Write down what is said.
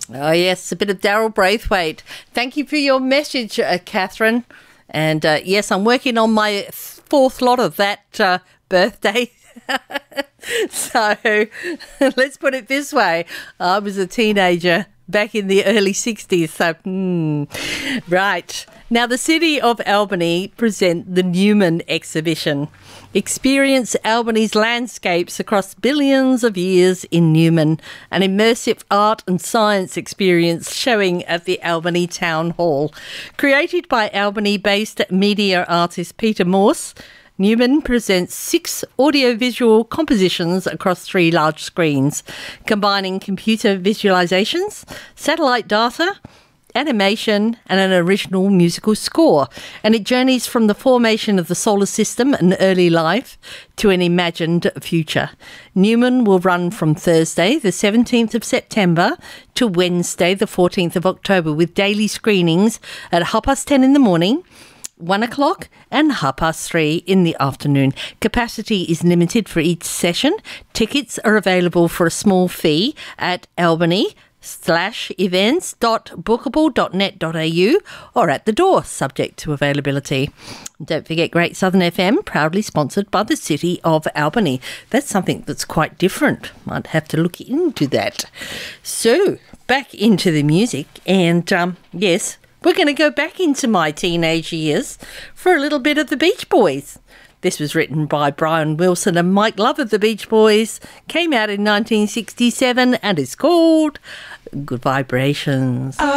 Oh, yes, a bit of Daryl Braithwaite. Thank you for your message, Catherine. And, yes, I'm working on my fourth lot of that birthday. So let's put it this way. I was a teenager back in the early 60s. So, right. Now, the City of Albany present the Newman exhibition. Experience Albany's landscapes across billions of years in Newman, an immersive art and science experience showing at the Albany Town Hall. Created by Albany-based media artist Peter Morse, Newman presents 6 audiovisual compositions across 3 large screens, combining computer visualizations, satellite data, animation and an original musical score, and it journeys from the formation of the solar system and early life to an imagined future. Newman will run from Thursday the 17th of September to Wednesday the 14th of October, with daily screenings at 10:30 in the morning, 1 o'clock and 3:30 in the afternoon. Capacity is limited for each session. Tickets are available for a small fee at albany/events.bookable.net.au or at the door, subject to availability. Don't forget, Great Southern FM, proudly sponsored by the City of Albany. That's something that's quite different. Might have to look into that. So, back into the music, and yes, we're going to go back into my teenage years for a little bit of the Beach Boys. This was written by Brian Wilson and Mike Love of the Beach Boys, came out in 1967 and is called Good Vibrations.